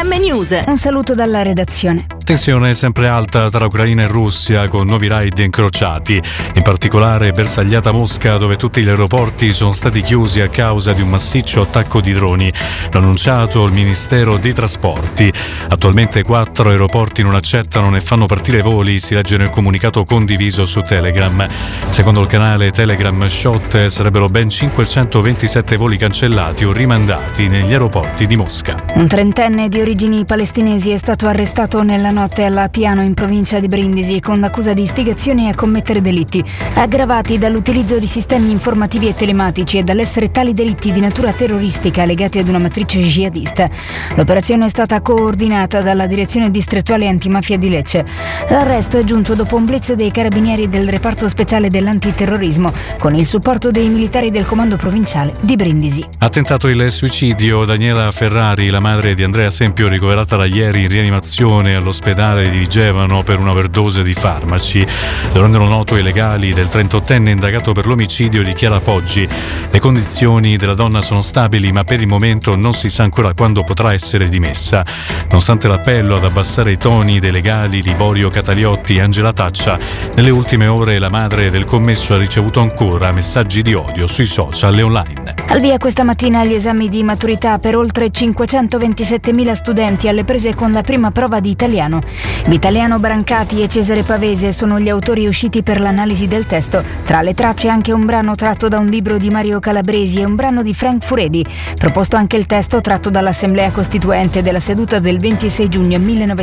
FM News. Un saluto dalla redazione. Tensione sempre alta tra Ucraina e Russia con nuovi raid incrociati, in particolare bersagliata Mosca dove tutti gli aeroporti sono stati chiusi a causa di un massiccio attacco di droni. L'ha annunciato il Ministero dei Trasporti. Attualmente 4 aeroporti non accettano né fanno partire voli, si legge nel comunicato condiviso su Telegram. Secondo il canale Telegram Shot sarebbero ben 527 voli cancellati o rimandati negli aeroporti di Mosca. Un trentenne di origini palestinesi è stato arrestato nella notte a Latiano in provincia di Brindisi con l'accusa di istigazione a commettere delitti aggravati dall'utilizzo di sistemi informativi e telematici e dall'essere tali delitti di natura terroristica legati ad una matrice jihadista. L'operazione è stata coordinata dalla Direzione Distrettuale Antimafia di Lecce. L'arresto è giunto dopo un blitz dei carabinieri del reparto speciale dell'antiterrorismo con il supporto dei militari del comando provinciale di Brindisi. Ha tentato il suicidio Daniela Ferrari, la madre di Andrea Sempio, ricoverata da ieri in rianimazione all'ospedale di Vigevano per un'overdose di farmaci. Lo rendono noto i legali del 38enne indagato per l'omicidio di Chiara Poggi. Le condizioni della donna sono stabili, ma per il momento non si sa ancora quando potrà essere dimessa. Nonostante l'appello ad abbassare i toni dei legali Liborio Cataliotti e Angela Taccia, nelle ultime ore la madre del commesso ha ricevuto ancora messaggi di odio sui social e online. Al via questa mattina gli esami di maturità per oltre 527.000 studenti alle prese con la prima prova di italiano. Vitaliano Brancati e Cesare Pavese sono gli autori usciti per l'analisi del testo. Tra le tracce anche un brano tratto da un libro di Mario Calabresi e un brano di Frank Furedi. Proposto anche il testo tratto dall'Assemblea Costituente della seduta del 26 giugno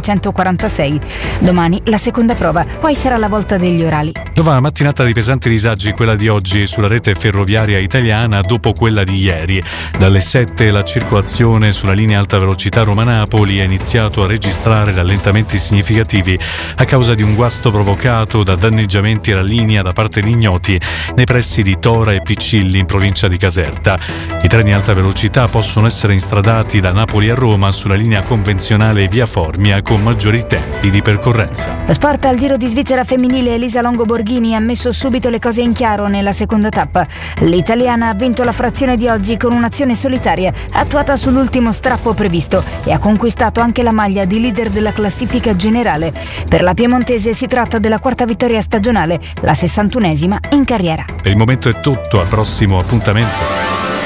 1946. Domani la seconda prova, poi sarà la volta degli orali. Nuova mattinata di pesanti disagi quella di oggi sulla rete ferroviaria italiana dopo quella di ieri. Dalle 7 la circolazione sulla linea alta velocità Roma-Napoli ha iniziato a registrare rallentamenti significativi a causa di un guasto provocato da danneggiamenti alla linea da parte di ignoti nei pressi di Tora e Piccilli in provincia di Caserta. I treni alta velocità possono essere instradati da Napoli a Roma sulla linea convenzionale Via Formia con maggiori tempi di percorrenza. Lo sport al Giro di Svizzera femminile. Elisa Longo Borghini ha messo subito le cose in chiaro nella seconda tappa. L'italiana ha vinto la frazione di oggi con un'azione solitaria attuata sull'ultimo strappo previsto e ha conquistato anche la maglia di leader della classifica generale. Per la piemontese si tratta della quarta vittoria stagionale, la 61esima in carriera. Per il momento è tutto, al prossimo appuntamento.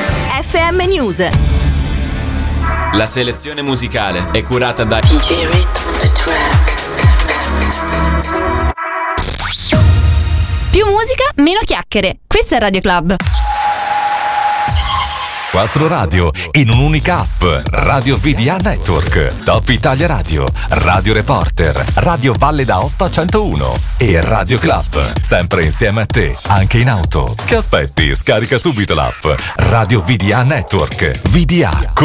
FM News. La selezione musicale è curata da DJ Rhythm on the track. Più musica, meno chiacchiere. Questa è Radio Club. 4 radio in un'unica app. Radio VDA Network, Top Italia Radio, Radio Reporter, Radio Valle d'Aosta 101 e Radio Club. Sempre insieme a te, anche in auto. Che aspetti? Scarica subito l'app Radio VDA Network. VDA.